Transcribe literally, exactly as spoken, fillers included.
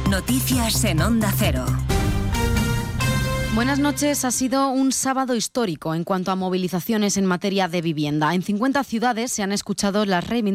Noticias en Onda Cero. Buenas noches. Ha sido un sábado histórico en cuanto a movilizaciones en materia de vivienda. En cincuenta ciudades se han escuchado las reivindicaciones